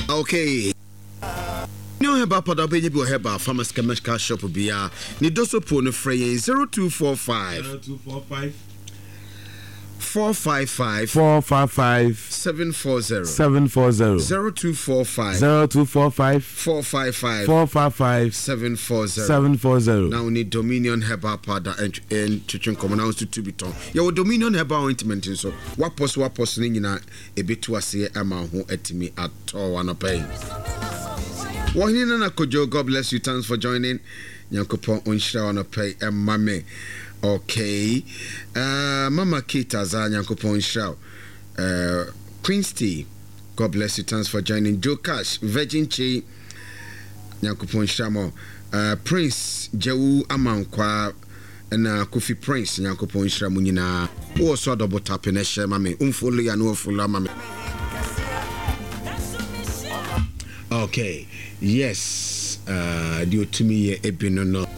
Okay. No heba pada be bi heba farmers chemical shop bia ni doso po no frey 0245 455 740 0245 455 740. Now we need Dominion Herbal Powder and Chichen Common House to Tubiton. Your Dominion Herbal Ointment so what post nyina e betu ase ama ho etimi ato wana pay. Wahinina Kojo, God bless you. Thanks for joining. Nyankopon onhira wana pay mame. Okay. Mama Kita za Nyankopon onhira. Quincy, God bless you. Thanks for joining. Joe Cash, Virgin Chi, Nyankopon onhira mo. Prince Jewu Amankwa na Kofi Prince Nyankopon onhira mo nyina. Wo so double tap na share mame. Umfollow ya no follow mame. Okay. Yes, the to me no.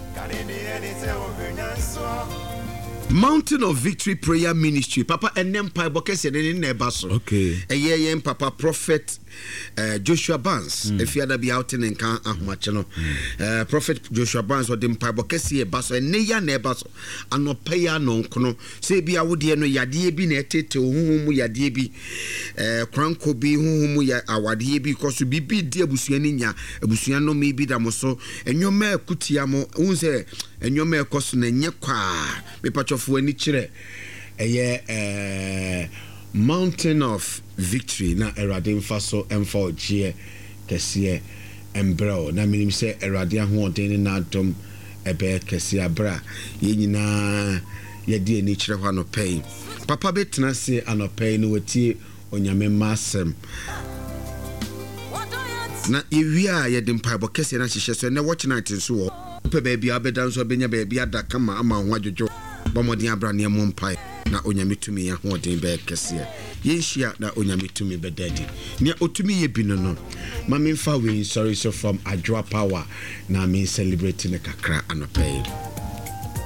Mountain of Victory Prayer Ministry, Papa and Empire Bokes and Nebaso. Okay. A year Papa Prophet Joshua Barnes. If you had be out in Kan Ahmachano, Prophet Joshua Barnes or the Empire Bokes, Basso and Neya Nebaso, and no paya non cono. Say be I would no yadi be netted to whom we are debi, Cranko be whom we are our debi because we be dear Busianinia, Busiano maybe Damoso, and your mare Kutiamo, Unze, and your mare Costin and Yakwa, me patch of when it Mountain of Victory na Eradim Faso M4G Kessie Embro na minim se Eradia ho den na dom ebe Kessie bra ye nyina ye die ni kire hwa no pay papa betena se anopay no wati onyame masem na ewia ye dem paibo Kessie na hihye so na watch night so pe baby abedan so benya baby adaka ma ama ho adwojo bomodin abra ne mo mpai na onyame tumi ya ho den be Kessie yenhia na onyame tumi be daddy ne otumi ye bi no ma me fa we sorry so from Adwa Power na me celebrating kakra anopay.